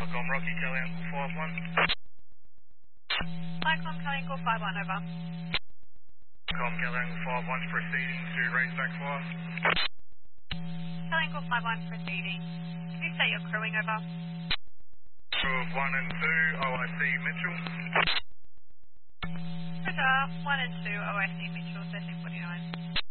Falcon Rocky, Kelly Uncle 51. Cyclone Kelly Uncle 51, over. Falcon Kelly Uncle 51 proceeding to Razorback Fire. Kelly Uncle 51 proceeding. Can you say you're crewing, over? Crew of 1 and 2, OIC Mitchell. Roger, 1 and 2, OIC Mitchell, 1349.